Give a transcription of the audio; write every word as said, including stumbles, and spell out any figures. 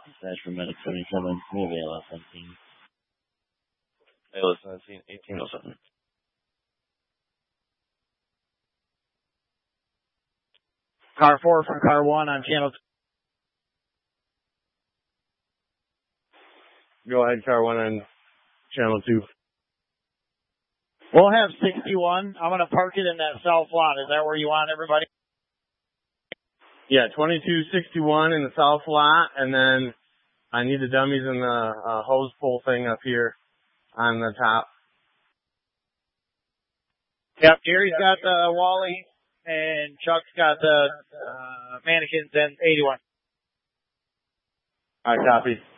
Dispatch for Medic seventy-seven, Movie L S seventeen. L S seventeen, eighteen oh seven. Car four from car one on channel two. Go ahead, car one on channel two. We'll have sixty-one. I'm going to park it in that south lot. Is that where you want everybody? Yeah, twenty-two sixty-one in the south lot, and then I need the dummies and the uh, hose pull thing up here on the top. Yep, Gary's got the Wally, and Chuck's got the uh, mannequins and eighty-one. All right, copy.